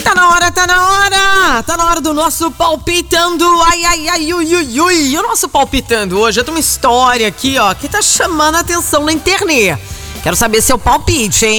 Tá na hora. Tá na hora do nosso palpitando. Ai, ui. E o nosso palpitando hoje tem uma história aqui, ó, que tá chamando a atenção na internet. Quero saber seu palpite, hein?